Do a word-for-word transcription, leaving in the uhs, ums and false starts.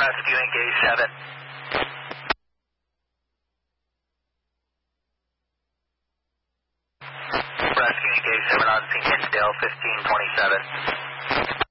Rescue engage seven. Rescue engage seven on scene, Hinsdale fifteen twenty-seven.